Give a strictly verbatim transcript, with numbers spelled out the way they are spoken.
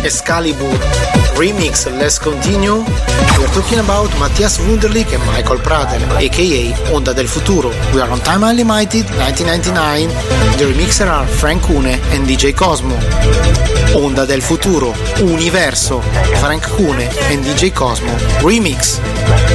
Excalibur remix Let's Continue. We are talking about Matthias Wunderlich e Michael Prater, aka Onda del Futuro. We are on Time Unlimited nineteen ninety-nine. The remixer are Frank Cune and D J Cosmo. Onda del Futuro, Universo, Frank Cune and D J Cosmo remix.